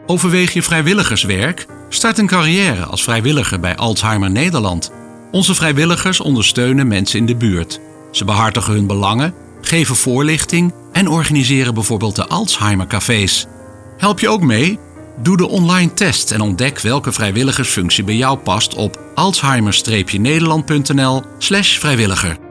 Overweeg je vrijwilligerswerk? Start een carrière als vrijwilliger bij Alzheimer Nederland. Onze vrijwilligers ondersteunen mensen in de buurt. Ze behartigen hun belangen, geven voorlichting en organiseren bijvoorbeeld de Alzheimer-cafés. Help je ook mee? Doe de online test en ontdek welke vrijwilligersfunctie bij jou past op alzheimer-nederland.nl/vrijwilliger.